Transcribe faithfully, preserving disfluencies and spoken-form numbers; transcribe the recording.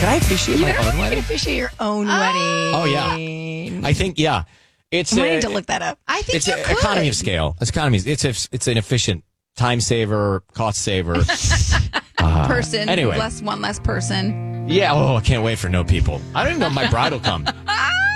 Can I officiate You my never own can wedding? officiate your own wedding. Oh, yeah. I think, yeah. It's I'm a, waiting to look that up. I think it's you a could. economy of scale. It's economy. It's a, it's an efficient time saver, cost saver. Person, anyway. less one less person. Yeah. Oh, I can't wait for no people. I don't even know if my bride will come.